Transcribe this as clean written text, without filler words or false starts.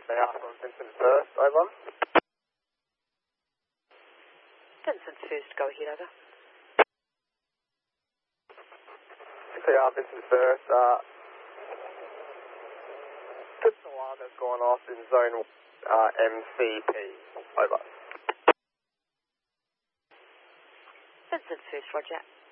6AR from Vincent First, over. Vincent First, go ahead, over. 6AR Vincent First, just an alarm that's gone off in zone MCP, over. Vincent First, roger.